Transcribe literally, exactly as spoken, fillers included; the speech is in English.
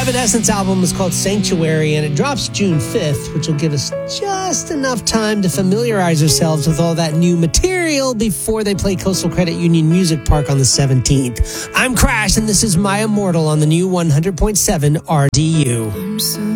Evanescence album is called Sanctuary, and it drops June fifth, which will give us just enough time to familiarize ourselves with all that new material before they play Coastal Credit Union Music Park on the seventeenth. I'm Crash, and this is My Immortal on the new one hundred point seven R D U.